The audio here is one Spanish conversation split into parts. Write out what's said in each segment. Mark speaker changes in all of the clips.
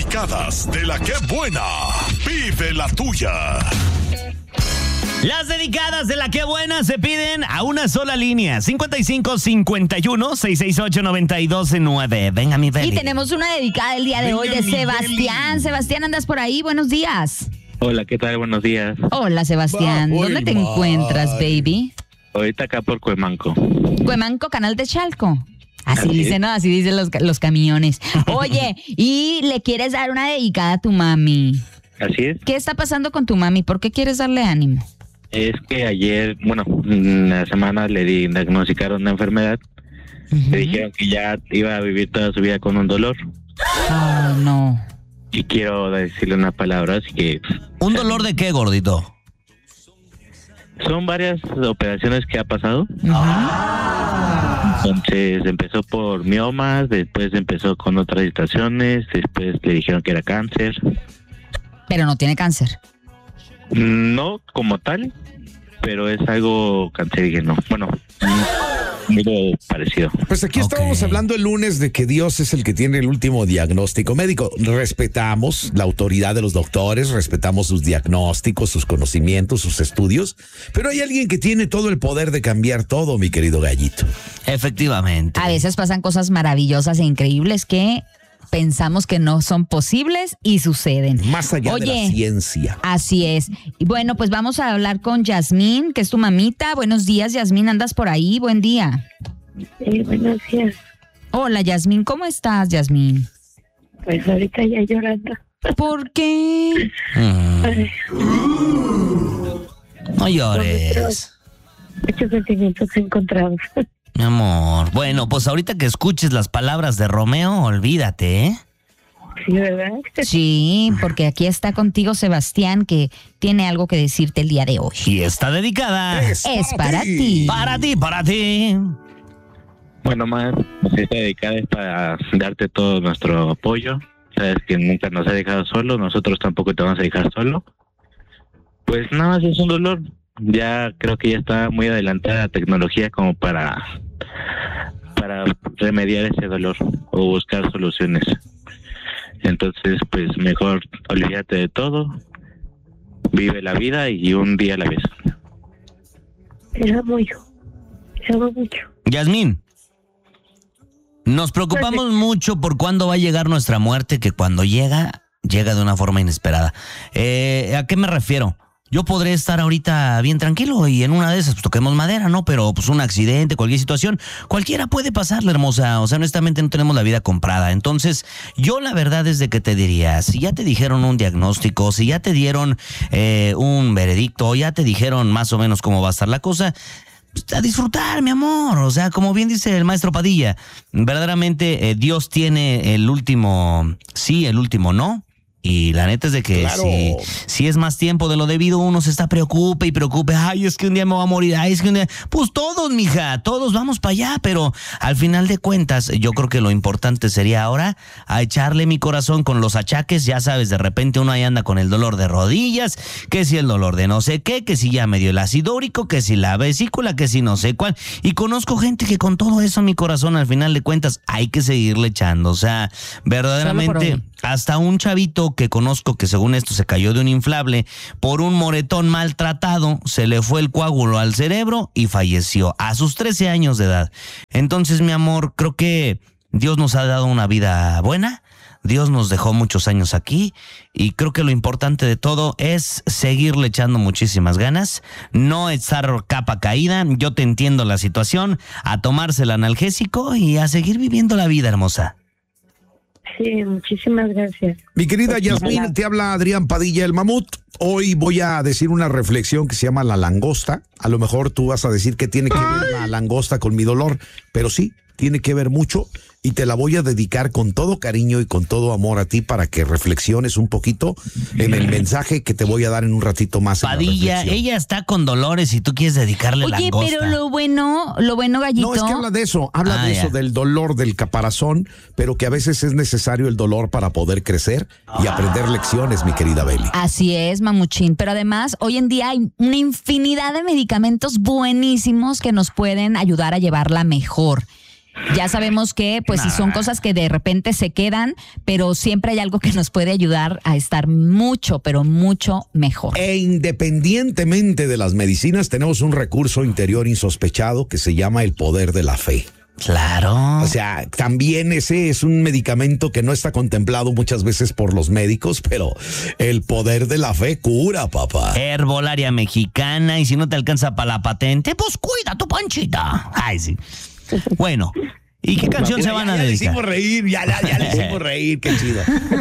Speaker 1: dedicadas de la que buena. Vive la tuya.
Speaker 2: Las dedicadas de la que buena se piden a una sola línea. 5551-668-9209. Venga, mi Beli.
Speaker 3: Y tenemos una dedicada el día de hoy de Sebastián. Sebastián, ¿andas por ahí? Buenos días.
Speaker 4: Hola, ¿qué tal? Buenos días.
Speaker 3: Hola, Sebastián. ¿Dónde te encuentras, baby?
Speaker 4: Ahorita acá por Cuemanco.
Speaker 3: Cuemanco, Canal de Chalco. Así
Speaker 4: Así
Speaker 3: dicen,
Speaker 4: es.
Speaker 3: ¿no? Así dicen los camiones. Oye, ¿y le quieres dar una dedicada a tu mami?
Speaker 4: Así es.
Speaker 3: ¿Qué está pasando con tu mami? ¿Por qué quieres darle ánimo?
Speaker 4: Es que ayer, la semana le diagnosticaron una enfermedad. Le dijeron que ya iba a vivir toda su vida con un dolor.
Speaker 3: Ay, no.
Speaker 4: Y quiero decirle una palabra, así que...
Speaker 2: ¿Un dolor de qué, gordito?
Speaker 4: Son varias operaciones que ha pasado. Entonces empezó por miomas, después empezó con otras situaciones, después le dijeron que era cáncer.
Speaker 3: Pero no tiene cáncer.
Speaker 4: No como tal, pero es algo cancerígeno. Bueno, algo parecido.
Speaker 5: Pues aquí estábamos hablando el lunes de que Dios es el que tiene el último diagnóstico médico. Respetamos la autoridad de los doctores, respetamos sus diagnósticos, sus conocimientos, sus estudios, pero hay alguien que tiene todo el poder de cambiar todo, mi querido gallito.
Speaker 2: Efectivamente.
Speaker 3: A veces pasan cosas maravillosas e increíbles que pensamos que no son posibles y suceden.
Speaker 5: Más allá de la ciencia.
Speaker 3: Así es. Y bueno, pues vamos a hablar con Yasmín, que es tu mamita. Buenos días, Yasmín, ¿andas por ahí? Buen día.
Speaker 6: Sí, buenos días.
Speaker 3: Hola, Yasmín, ¿cómo estás, Yasmín?
Speaker 6: Pues ahorita ya llorando.
Speaker 3: ¿Por qué?
Speaker 6: Ay,
Speaker 2: No llores,
Speaker 6: muchos sentimientos encontrados.
Speaker 2: mi amor. Bueno, pues ahorita que escuches las palabras de Romeo, olvídate, ¿eh?
Speaker 6: Sí, ¿verdad?
Speaker 3: Sí, porque aquí está contigo Sebastián, que tiene algo que decirte el día de hoy.
Speaker 2: Y está dedicada.
Speaker 3: Es para ti.
Speaker 2: Para ti, para ti.
Speaker 4: Bueno, más, esta dedicada es para darte todo nuestro apoyo. Sabes que nunca nos has dejado solo, nosotros tampoco te vamos a dejar solo. Pues nada más es un dolor. Ya creo que ya está muy adelantada la tecnología como para remediar ese dolor o buscar soluciones. Entonces, pues mejor olvídate de todo, vive la vida y un día a la vez.
Speaker 6: Te amo, hijo. Te amo mucho.
Speaker 2: Yasmín, nos preocupamos mucho por cuándo va a llegar nuestra muerte, que cuando llega de una forma inesperada. ¿A qué me refiero? Yo podré estar ahorita bien tranquilo y en una de esas pues toquemos madera, ¿no? Pero pues un accidente, cualquier situación, cualquiera puede pasarle, hermosa. O sea, honestamente no tenemos la vida comprada. Entonces, yo la verdad es de que te diría, si ya te dijeron un diagnóstico, si ya te dieron un veredicto, ya te dijeron más o menos cómo va a estar la cosa, pues, a disfrutar, mi amor. O sea, como bien dice el maestro Padilla, verdaderamente Dios tiene el último sí, el último no. Y la neta es de que
Speaker 5: Claro.
Speaker 2: si es más tiempo de lo debido, uno se está preocupe. Ay, es que un día me voy a morir. Ay, es que un día... Pues todos, mija, todos vamos para allá. Pero al final de cuentas, yo creo que lo importante sería ahora a echarle mi corazón con los achaques. Ya sabes, de repente uno ahí anda con el dolor de rodillas, que si el dolor de no sé qué, que si ya me dio el ácido úrico, que si la vesícula, que si no sé cuál. Y conozco gente que con todo eso, mi corazón, al final de cuentas, hay que seguirle echando. O sea, verdaderamente, hasta un chavito que conozco que según esto se cayó de un inflable por un moretón maltratado, se le fue el coágulo al cerebro y falleció a sus 13 años de edad. Entonces, mi amor, creo que Dios nos ha dado una vida buena, Dios nos dejó muchos años aquí y creo que lo importante de todo es seguirle echando muchísimas ganas, no estar capa caída. Yo te entiendo la situación, a tomarse el analgésico y a seguir viviendo la vida, hermosa.
Speaker 6: Sí, muchísimas gracias.
Speaker 5: Mi querida Yasmín, te habla Adrián Padilla, el mamut. Hoy voy a decir una reflexión que se llama la langosta. A lo mejor tú vas a decir que tiene que ver la langosta con mi dolor, pero sí, tiene que ver mucho y te la voy a dedicar con todo cariño y con todo amor a ti para que reflexiones un poquito en el mensaje que te voy a dar en un ratito más.
Speaker 2: Padilla, ella está con dolores y tú quieres dedicarle
Speaker 3: Oye,
Speaker 2: langosta.
Speaker 3: pero lo bueno, Gallito.
Speaker 5: No, es que habla de eso, del dolor, del caparazón, pero que a veces es necesario el dolor para poder crecer y aprender lecciones, mi querida Beli.
Speaker 3: Así es, mamuchín. Pero además, hoy en día hay una infinidad de medicamentos buenísimos que nos pueden ayudar a llevarla mejor. Ya sabemos que, pues, si son cosas que de repente se quedan, pero siempre hay algo que nos puede ayudar a estar mucho, pero mucho mejor.
Speaker 5: E independientemente de las medicinas, tenemos un recurso interior insospechado que se llama el poder de la fe.
Speaker 2: Claro.
Speaker 5: O sea, también ese es un medicamento que no está contemplado muchas veces por los médicos, pero el poder de la fe cura, papá.
Speaker 2: Herbolaria mexicana, y si no te alcanza para la patente, pues cuida tu panchita. Ay, sí. Bueno, ¿y qué canción se van a dedicar?
Speaker 5: Ya le hicimos reír, ya le hicimos reír, qué chido.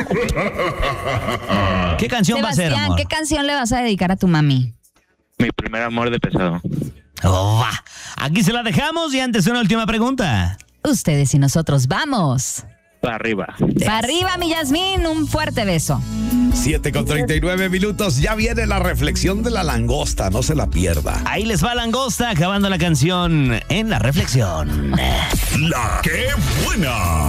Speaker 2: ¿Qué canción va a ser,
Speaker 3: Sebastián,
Speaker 2: amor?
Speaker 3: ¿qué canción le vas a dedicar a tu mami?
Speaker 4: Mi primer amor de Pesado.
Speaker 2: Oh, va. Aquí se la dejamos y antes una última pregunta.
Speaker 3: Ustedes y nosotros vamos.
Speaker 4: Para arriba.
Speaker 3: Para arriba, mi Yasmín, un fuerte beso.
Speaker 5: 7:39, ya viene la reflexión de la langosta, no se la pierda.
Speaker 2: Ahí les va Langosta, acabando la canción en la reflexión.
Speaker 1: La que buena.